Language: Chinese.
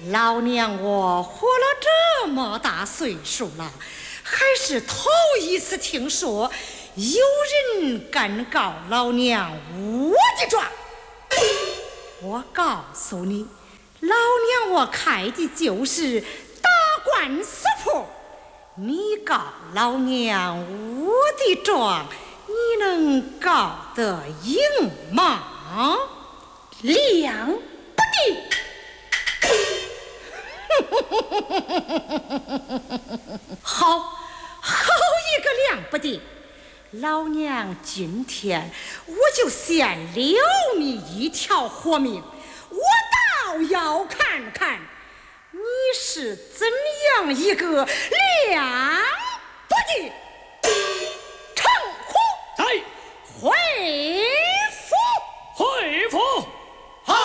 老娘我活了这么大岁数了，还是头一次听说有人敢告老娘我的状。我告诉你，老娘我开的就是打官司铺，你告老娘我的状，你能告得赢吗？ 两不定。 好一个两不定！老娘今天我就先留你一条活命，我倒要看看你是怎样一个两不定。成虎在回。